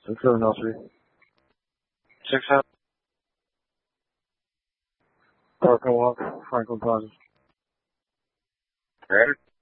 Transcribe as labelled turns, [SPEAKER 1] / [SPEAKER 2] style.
[SPEAKER 1] 6-7 LC.
[SPEAKER 2] 6-7.
[SPEAKER 1] Car Co-op, Franklin Plaza.
[SPEAKER 2] Ready?